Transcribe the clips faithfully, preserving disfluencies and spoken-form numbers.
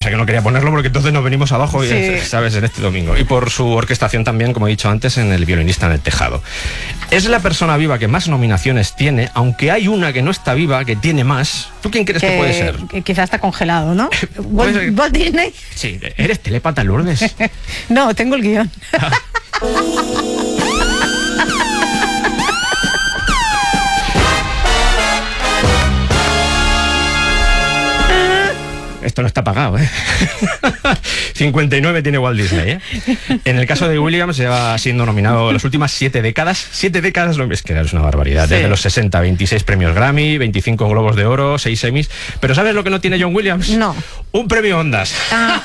pasa es que no quería ponerlo porque entonces nos venimos abajo, Sí. y, ¿sabes? En este domingo. Y por su orquestación también, como he dicho antes, en El violinista en el tejado. Es la persona viva que más nominaciones tiene, aunque hay una que no está viva, que tiene más. ¿Tú quién crees que, que puede ser? Que quizás está congelado, ¿no? ¿Puede ser? ¿Walt, Walt Disney? Sí, ¿eres telépata, Lourdes? No, tengo el guión. Esto no está pagado, ¿eh? cincuenta y nueve tiene Walt Disney, ¿eh? En el caso de Williams lleva siendo nominado las últimas siete décadas. Siete décadas, es que es una barbaridad. Sí. Desde los sesenta, veintiséis premios Grammy, veinticinco Globos de Oro, seis Emmys. Pero ¿sabes lo que no tiene John Williams? No. Un premio Ondas. Ah.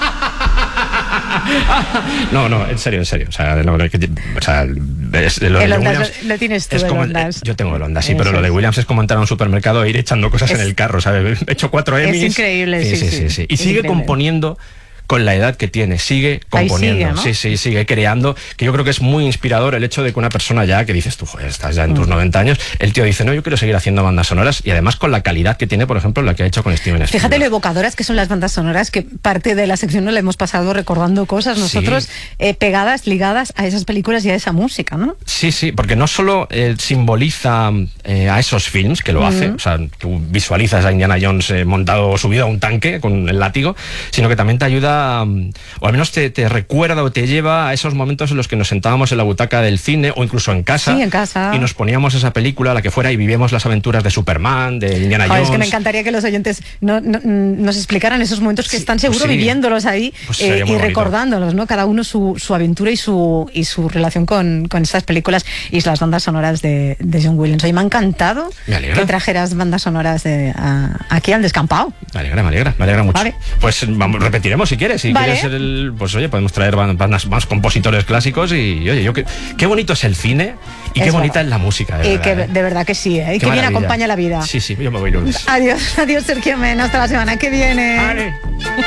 No, no, en serio, en serio. O sea, lo, o sea es, lo, el de Ondas Williams lo, lo tienes tú, es el como, Ondas. Yo tengo el Ondas, sí, Eso pero lo de es. Williams es como entrar a un supermercado e ir echando cosas es, en el carro, ¿sabes? He hecho cuatro Emmys. Es increíble, sí, sí, sí, sí, sí. Y es sigue increíble. componiendo con la edad que tiene, sigue componiendo, sigue, ¿no? sí, sí, sigue creando, que yo creo que es muy inspirador el hecho de que una persona ya, que dices tú, joder, estás ya en tus mm. noventa años, el tío dice, no, yo quiero seguir haciendo bandas sonoras, y además con la calidad que tiene, por ejemplo, la que ha hecho con Steven Spielberg. Fíjate lo evocadoras que son las bandas sonoras, que parte de la sección no la hemos pasado recordando cosas nosotros sí. eh, pegadas, ligadas a esas películas y a esa música, ¿no? Sí, sí, porque no solo eh, simboliza eh, a esos films, que lo mm. hace, o sea, tú visualizas a Indiana Jones eh, montado, subido a un tanque con el látigo, sino que también te ayuda... Um, o al menos te, te recuerda o te lleva a esos momentos en los que nos sentábamos en la butaca del cine o incluso en casa, sí, en casa. Y nos poníamos esa película, la que fuera, y vivíamos las aventuras de Superman, de Indiana oh, Jones. Es que me encantaría que los oyentes no, no, nos explicaran esos momentos que sí, están seguro pues sí. viviéndolos ahí pues eh, y recordándolos, ¿no? Cada uno su, su aventura y su, y su relación con, con estas películas y las bandas sonoras de, de John Williams. Hoy me ha encantado que trajeras bandas sonoras de, a, aquí al descampado. Me alegra, me alegra, me alegra mucho. Vale. Pues vamos, repetiremos si quieres, si vale. quieres ser el... Pues oye, podemos traer bandas más compositores clásicos y oye, yo qué, qué bonito es el cine y es qué bonita verdad. Es la música. De y verdad, que ¿eh? de verdad que sí, ¿eh? Y que bien acompaña la vida. Sí, sí, yo me voy lunes. Adiós, adiós Sergio Men, hasta la semana que viene. Vale.